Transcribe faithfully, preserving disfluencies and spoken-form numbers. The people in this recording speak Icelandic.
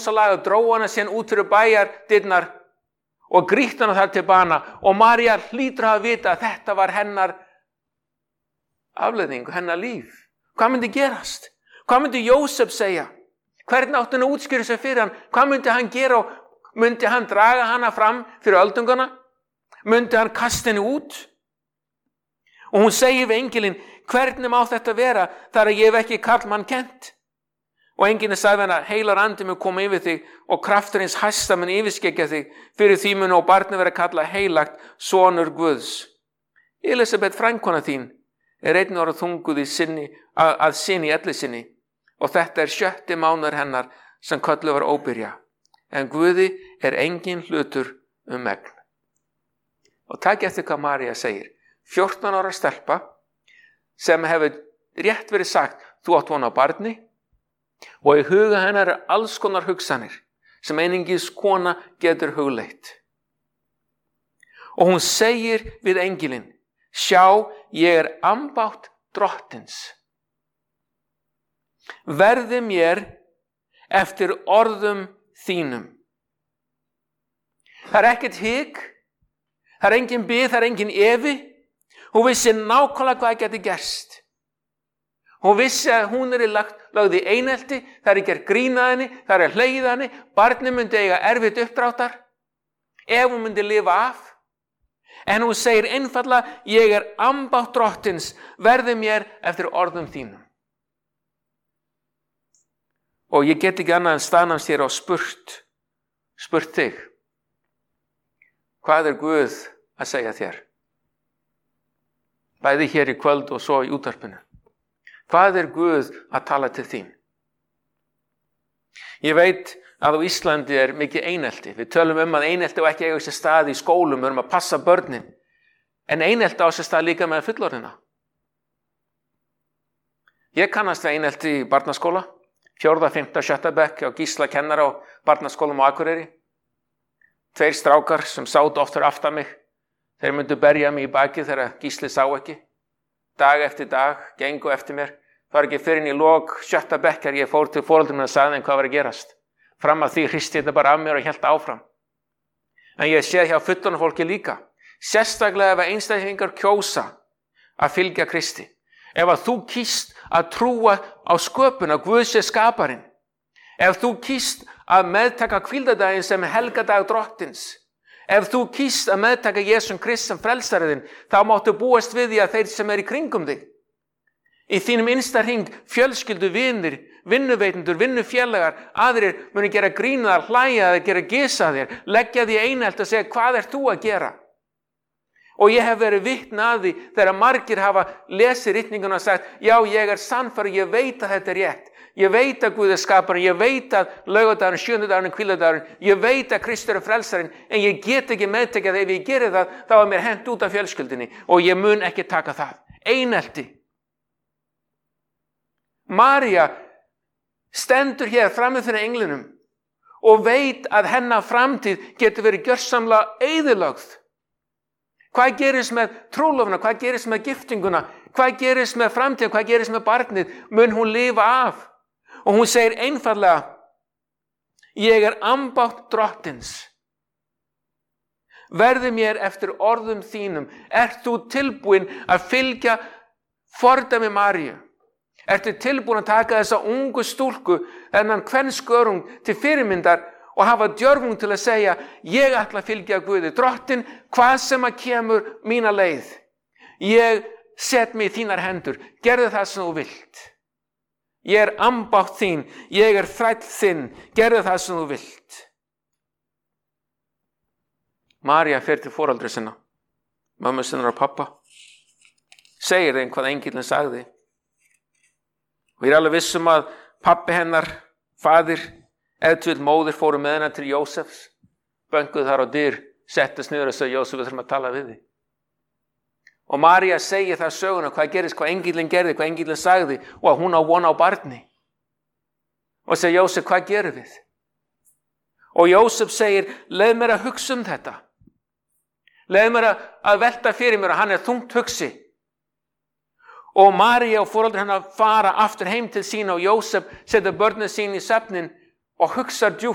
dansalag og dró hana síðan út fyrir bæjardyrnar og grýtti hana þar til bana og María hlýtur að vita að þetta var hennar afleiðing, hennar líf. Hvað myndi gerast? Hvað myndi Jósef segja? Hvernig átti hann að útskýra sig fyrir hann? Hvað myndi hann gera? Myndi hann draga hana fram fyrir öldungana? Myndi hann kasta henni út? Og hún segir við engilinn, hvernig má þetta vera þar að ég hef ekki karlmann kennt? Og engilinn sagði hana, heilar andi mun koma yfir þig og krafturins hæsta mun yfirskeggja þig, fyrir því mun og barnið vera kallað heilagt, sonur Guðs. Elisabet frænkona þín er einnig orðið þunguð í sinni, að, að sinni elli sinni og þetta er sjötti mánuður hennar sem kölluð var óbyrja. En Guði er engin hlutur um megn. Og takk eftir hvað María segir. fjórtán ára stelpa sem hefur rétt verið sagt, þú átt von á barni, og í huga hennar er alls konar hugsanir sem einungis kona getur hugleitt. Og hún segir við engilinn, sjá, ég er ambátt drottins. Verði mér eftir orðum þínum. Það er ekkert hik, það er engin bið, það er engin efi. Hún vissi nákvæmlega hvað geti gerst. Hún vissi að hún er lagt, lagði í einelti, það er ekki grína henni, það er hlegið henni, barnið myndi eiga erfitt uppdráttar, ef hún myndi lifa af. En hún segir einfaldlega, ég er ambátt drottins, verði mér eftir orðum þínum. Og ég get ekki annað en staðnast hér og spurt, spurt þig, hvað er Guð að segja þér? Bæði hér í kvöld og svo í útvarpinu. Hvað er Guð að tala til þín? Ég veit að á Íslandi er mikið einelti. Við tölum um að einelti og ekki eiga sér stað í skólum, við erum að passa börnin. En einelti á sér stað líka með fullorðina. Ég kannast við einelti í barnaskóla, fjórða, fimmta, sjötta bekk á Gísla kennara á barnaskólum á Akureyri. Tveir strákar sem sátu oft fyrir aftan mig. Þeir myndu berja mig í bakið þegar Gísli sá ekki. Dag eftir dag, gengu eftir mér. Það var ekki fyrir inn í lok sjötta bekkar ég fór til foreldrum og sagði þeim hvað var að gerast. Fram að því hristi þetta bara af mér og hélt áfram. En ég sé hjá fullorðnu fólki líka. Sérstaklega ef einstaklingar kjósa að fylgja Kristi. Ef að þú kýst að trúa á sköpun, að Guð sé skaparinn. Ef þú kýst að meðtaka hvíldardaginn sem helgadag drottins. Ef þú kýst að meðtaka Jesum Krist sem frelsariðinn, þá máttu búast við því að þeir sem er í kringum þig. Í þínum innsta hring, fjölskyldu, vinir, vinnuveitundur, vinnufélagar, aðrir muni gera grína þar, hlæja þér, gera gisa þér, leggja því einhelt og segja, hvað ert þú að gera? Og ég hef verið vitni að því þegar margir hafa lesið ritninguna og sagt, já, ég er sannfærður, ég veit að þetta er rétt. Ég veit að Guð er skaparinn, ég veit að laugardagurinn, sjöndudagurinn, hvíldardagurinn, ég veit að Kristur er frelsarinn, en ég get ekki meðtekja það ef ég geri það, þá er mér hent út af fjölskyldinni og ég mun ekki taka það. Einelti. María stendur hér frammi fyrir englinum og veit að hennar framtíð getur verið gjörsamlega eyðilögð. Hvað gerist með trúlofuna? Hvað gerist með giftinguna? Hvað gerist með framtíð? Hvað gerist með barnið? Mun hún lifa af? Og hún segir einfaldlega, ég er ambátt drottins. Verði mér eftir orðum þínum. Ert þú tilbúin að fylgja fordæmi Maríu? Ertu tilbúin að taka þessa ungu stúlku, þennan kvenskörung til fyrirmyndar og hafa djörfung til að segja, ég ætla að fylgja Guði drottin, hvað sem að kemur mína leið. Ég set mig í þínar hendur, gerðu það sem þú vilt. Ég er ambátt þín, ég er þræll þinn, gerðu það sem þú vilt. María fer til foreldra sinna, mömmu sinnar og pappa, segir þeim hvað engillinn sagði. Og ég er alveg viss um að pappi hennar, faðir, eðtvill móðir fóru með hennar til Jósefs, bönkuðu þar á dyr, settist niður og sagði, Jósef, við þurfum að tala við þig. Og María segir það söguna, hvað gerist, hvað engillinn gerði, hvað engillinn sagði og að hún á von á barni. Og segir Jósef, hvað gerum við? Og Jósef segir, leið mér að hugsa um þetta. Leið mér að velta fyrir mér og hann er þungt hugsi. Og María og foreldrar hennar fara aftur heim til sín og Jósef setur börnin sín í svefnin og hugsar djúpt